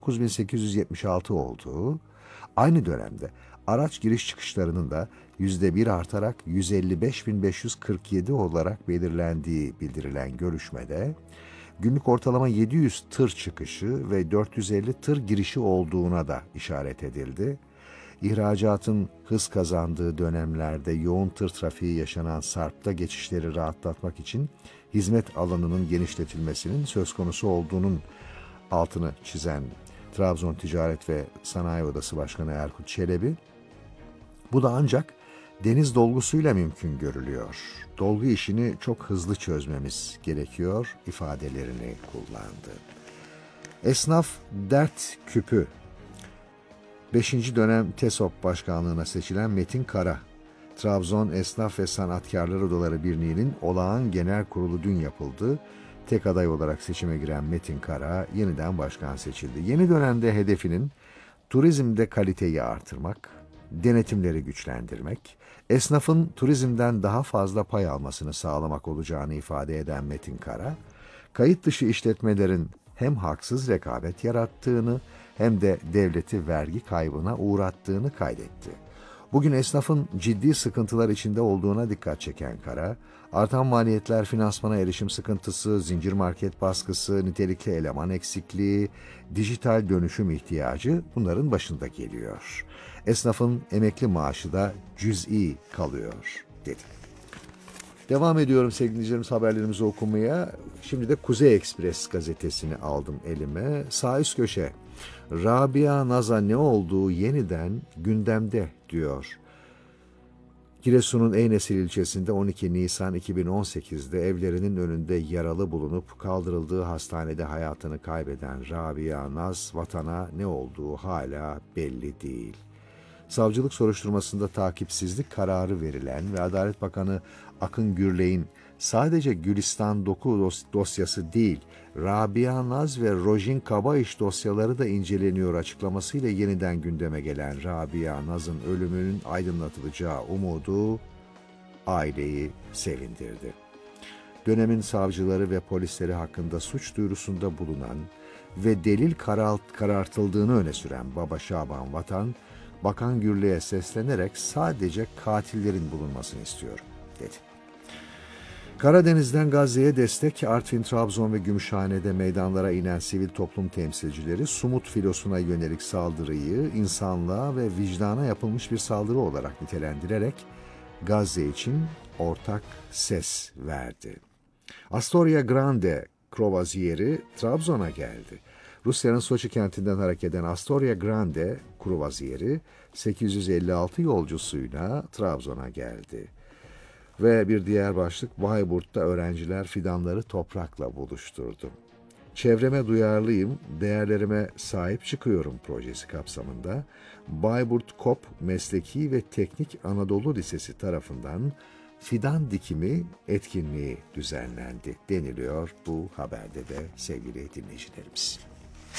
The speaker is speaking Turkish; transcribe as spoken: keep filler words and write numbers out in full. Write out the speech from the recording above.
dokuz bin sekiz yüz yetmiş altı olduğu, aynı dönemde araç giriş çıkışlarının da yüzde bir artarak yüz elli beş bin beş yüz kırk yedi olarak belirlendiği bildirilen görüşmede, günlük ortalama yedi yüz tır çıkışı ve dört yüz elli tır girişi olduğuna da işaret edildi. İhracatın hız kazandığı dönemlerde yoğun tır trafiği yaşanan Sarp'ta geçişleri rahatlatmak için hizmet alanının genişletilmesinin söz konusu olduğunun altını çizen Trabzon Ticaret ve Sanayi Odası Başkanı Erkut Çelebi, bu da ancak deniz dolgusuyla mümkün görülüyor. Dolgu işini çok hızlı çözmemiz gerekiyor ifadelerini kullandı. Esnaf dert küpü. beşinci dönem TESOP başkanlığına seçilen Metin Kara, Trabzon Esnaf ve Sanatkarlar Odaları Birliği'nin olağan genel kurulu dün yapıldı. Tek aday olarak seçime giren Metin Kara yeniden başkan seçildi. Yeni dönemde hedefinin turizmde kaliteyi artırmak, denetimleri güçlendirmek, esnafın turizmden daha fazla pay almasını sağlamak olacağını ifade eden Metin Kara, kayıt dışı işletmelerin hem haksız rekabet yarattığını hem de devleti vergi kaybına uğrattığını kaydetti. Bugün esnafın ciddi sıkıntılar içinde olduğuna dikkat çeken Kara, artan maliyetler, finansmana erişim sıkıntısı, zincir market baskısı, nitelikli eleman eksikliği, dijital dönüşüm ihtiyacı bunların başında geliyor. Esnafın emekli maaşı da cüz'i kalıyor, dedi. Devam ediyorum sevgili dinleyicilerimiz haberlerimizi okumaya. Şimdi de Kuzey Ekspres gazetesini aldım elime. Sağ üst köşe. Rabia Naz'a ne olduğu yeniden gündemde diyor. Giresun'un Eynesil ilçesinde on iki Nisan iki bin on sekiz'de evlerinin önünde yaralı bulunup kaldırıldığı hastanede hayatını kaybeden Rabia Naz vatana ne olduğu hala belli değil. Savcılık soruşturmasında takipsizlik kararı verilen ve Adalet Bakanı Akın Gürley'in sadece Gülistan Doku dosyası değil, Rabia Naz ve Rojin Kabaiş dosyaları da inceleniyor açıklamasıyla yeniden gündeme gelen Rabia Naz'ın ölümünün aydınlatılacağı umudu aileyi sevindirdi. Dönemin savcıları ve polisleri hakkında suç duyurusunda bulunan ve delil karartıldığını öne süren Baba Şaban Vatan, Bakan Gürley'e seslenerek sadece katillerin bulunmasını istiyor, dedi. Karadeniz'den Gazze'ye destek, Artvin, Trabzon ve Gümüşhane'de meydanlara inen sivil toplum temsilcileri Sumut filosuna yönelik saldırıyı insanlığa ve vicdana yapılmış bir saldırı olarak nitelendirerek Gazze için ortak ses verdi. Astoria Grande kruvaziyeri Trabzon'a geldi. Rusya'nın Soçi kentinden hareket eden Astoria Grande kruvaziyeri sekiz yüz elli altı yolcusuyla Trabzon'a geldi. Ve bir diğer başlık, Bayburt'ta öğrenciler fidanları toprakla buluşturdu. Çevreme duyarlıyım, değerlerime sahip çıkıyorum projesi kapsamında Bayburt Kop Mesleki ve Teknik Anadolu Lisesi tarafından fidan dikimi etkinliği düzenlendi deniliyor bu haberde de sevgili dinleyicilerimiz.